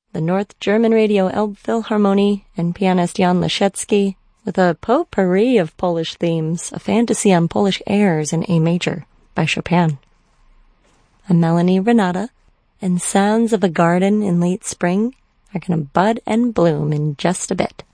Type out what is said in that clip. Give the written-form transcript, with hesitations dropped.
the North German Radio Elbphilharmonie, and pianist Jan Leschetski, with a potpourri of Polish themes, a fantasy on Polish airs in A major by Chopin. A Melanie Renata and Sounds of a Garden in Late Spring are going to bud and bloom in just a bit.